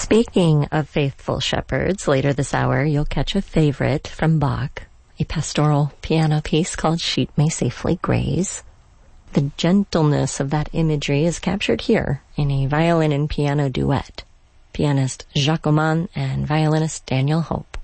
Speaking of faithful shepherds, later this hour you'll catch a favorite from Bach, a pastoral piano piece called Sheep May Safely Graze. The gentleness of that imagery is captured here in a violin and piano duet. Pianist Jacques Oman and violinist Daniel Hope.